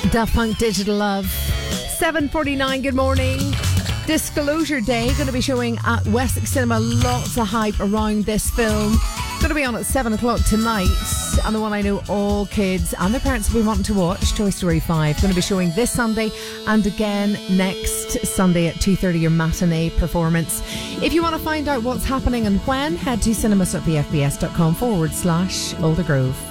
Daft Punk Digital Love. 7:49, good morning. Disclosure Day, going to be showing at Wessex Cinema. Lots of hype around this film. Going to be on at 7 o'clock tonight. And the one I know all kids and their parents will be wanting to watch, Toy Story 5. Going to be showing this Sunday and again next Sunday at 2:30, your matinee performance. If you want to find out what's happening and when, head to cinemas.bfbs.com/Aldergrove.